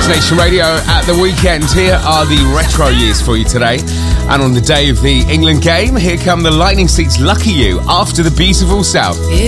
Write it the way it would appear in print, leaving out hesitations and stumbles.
Nation Radio at the weekend. Here are the retro years for you today. And on the day of the England game, here come the Lightning Seeds' Lucky You after the Beautiful South. If